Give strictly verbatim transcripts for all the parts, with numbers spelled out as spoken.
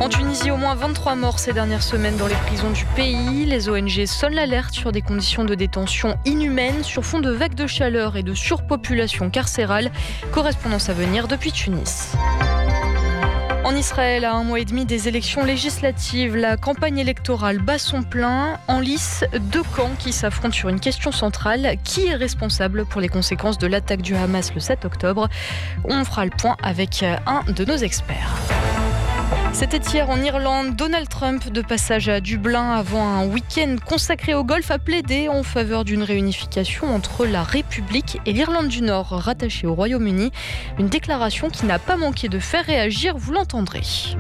En Tunisie, au moins vingt-trois morts ces dernières semaines dans les prisons du pays. Les O N G sonnent l'alerte sur des conditions de détention inhumaines sur fond de vagues de chaleur et de surpopulation carcérale. Correspondance à venir depuis Tunis. En Israël, à un mois et demi des élections législatives, la campagne électorale bat son plein. En lice, deux camps qui s'affrontent sur une question centrale. Qui est responsable pour les conséquences de l'attaque du Hamas le sept octobre ? On fera le point avec un de nos experts. C'était hier en Irlande. Donald Trump, de passage à Dublin avant un week-end consacré au golf, a plaidé en faveur d'une réunification entre la République et l'Irlande du Nord, rattachée au Royaume-Uni. Une déclaration qui n'a pas manqué de faire réagir, vous l'entendrez.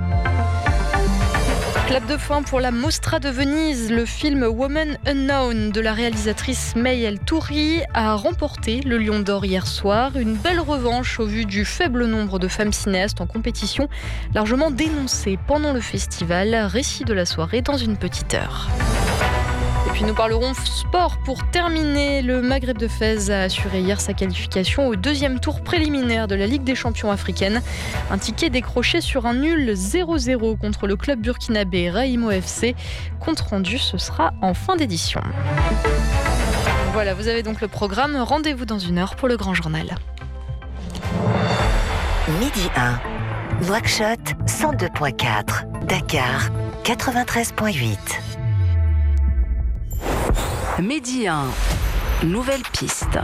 Clap de fin pour la Mostra de Venise. Le film Woman Unknown de la réalisatrice May El-Touri a remporté le Lion d'Or hier soir. Une belle revanche au vu du faible nombre de femmes cinéastes en compétition, largement dénoncée pendant le festival. Récit de la soirée dans une petite heure. Et puis nous parlerons sport pour terminer. Le Maghreb de Fès a assuré hier sa qualification au deuxième tour préliminaire de la Ligue des champions africaine. Un ticket décroché sur un nul zéro zéro contre le club burkinabé Raïmo F C. Compte rendu, ce sera en fin d'édition. Voilà, vous avez donc le programme. Rendez-vous dans une heure pour le Grand Journal. Midi un, Nouakchott cent deux virgule quatre, Dakar quatre-vingt-treize virgule huit. Midi un, nouvelle piste.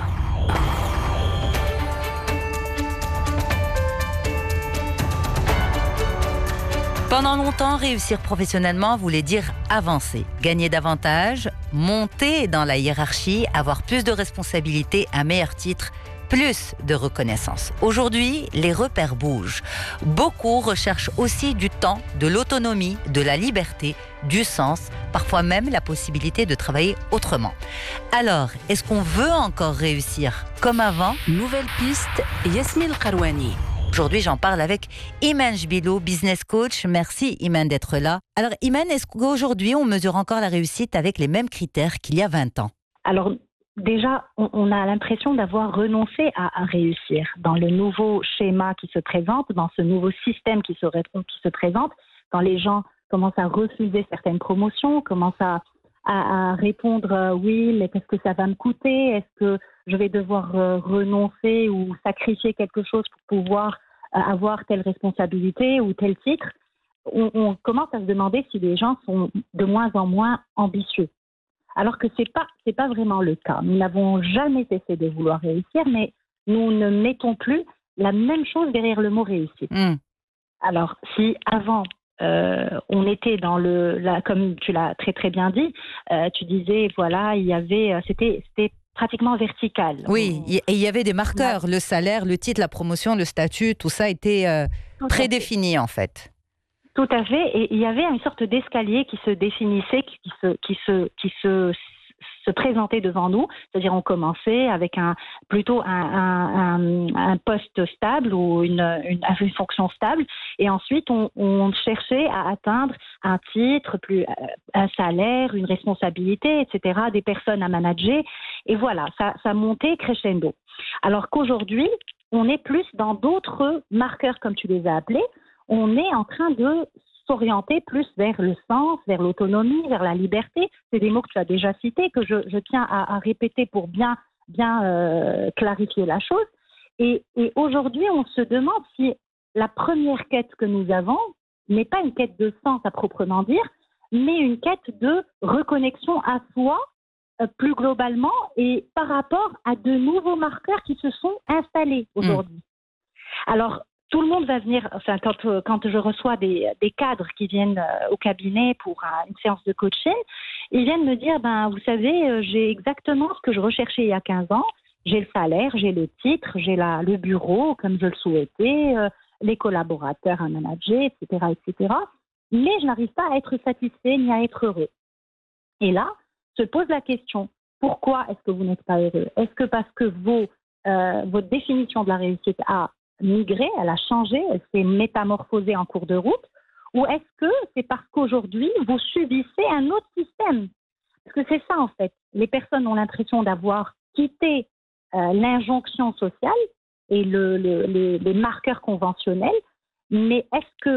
Pendant longtemps, réussir professionnellement voulait dire avancer, gagner davantage, monter dans la hiérarchie, avoir plus de responsabilités, un meilleur titre, plus de reconnaissance. Aujourd'hui, les repères bougent. Beaucoup recherchent aussi du temps, de l'autonomie, de la liberté, du sens, parfois même la possibilité de travailler autrement. Alors, est-ce qu'on veut encore réussir comme avant ? Nouvelle piste, Yasmine Karouani. Aujourd'hui, j'en parle avec Iman Jbilo, business coach. Merci Iman d'être là. Alors Iman, est-ce qu'aujourd'hui, on mesure encore la réussite avec les mêmes critères qu'il y a vingt ans ? Alors, déjà, on, on a l'impression d'avoir renoncé à, à réussir dans le nouveau schéma qui se présente, dans ce nouveau système qui se, qui se présente, quand les gens commencent à refuser certaines promotions, commencent à, à, à répondre euh, oui, mais qu'est-ce que ça va me coûter ? Est-ce que je vais devoir euh, renoncer ou sacrifier quelque chose pour pouvoir euh, avoir telle responsabilité ou tel titre ? on, on commence à se demander si les gens sont de moins en moins ambitieux. Alors que ce n'est pas, c'est pas vraiment le cas. Nous n'avons jamais cessé de vouloir réussir, mais nous ne mettons plus la même chose derrière le mot réussite. Mmh. Alors, si avant, euh, on était dans le, la, comme tu l'as très très bien dit, euh, tu disais, voilà, il y avait, c'était, c'était pratiquement vertical. Oui, et il y avait des marqueurs, le salaire, le titre, la promotion, le statut, tout ça était euh, prédéfini en fait. Tout à fait, et il y avait une sorte d'escalier qui se définissait, qui se, qui se, qui se, se présentait devant nous. C'est-à-dire, on commençait avec un, plutôt un, un, un, un poste stable ou une, une, une fonction stable, et ensuite on, on cherchait à atteindre un titre, plus, un salaire, une responsabilité, et cetera, des personnes à manager, et voilà, ça, ça montait crescendo. Alors qu'aujourd'hui, on est plus dans d'autres marqueurs, comme tu les as appelés. On est en train de s'orienter plus vers le sens, vers l'autonomie, vers la liberté. C'est des mots que tu as déjà cités, que je, je tiens à, à répéter pour bien, bien euh, clarifier la chose. Et, et aujourd'hui, on se demande si la première quête que nous avons n'est pas une quête de sens à proprement dire, mais une quête de reconnexion à soi, euh, plus globalement, et par rapport à de nouveaux marqueurs qui se sont installés aujourd'hui. Mmh. Alors, tout le monde va venir, enfin, quand, quand je reçois des, des cadres qui viennent euh, au cabinet pour euh, une séance de coaching, ils viennent me dire, ben, vous savez, euh, j'ai exactement ce que je recherchais il y a quinze ans, j'ai le salaire, j'ai le titre, j'ai la, le bureau comme je le souhaitais, euh, les collaborateurs à manager, et cetera, et cetera. Mais je n'arrive pas à être satisfait ni à être heureux. Et là, se pose la question, pourquoi est-ce que vous n'êtes pas heureux ? Est-ce que parce que vos, euh, votre définition de la réussite a migré, elle a changé, elle s'est métamorphosée en cours de route, ou est-ce que c'est parce qu'aujourd'hui, vous subissez un autre système ? Parce que c'est ça, en fait. Les personnes ont l'impression d'avoir quitté euh, l'injonction sociale et le, le, les, les marqueurs conventionnels, mais est-ce que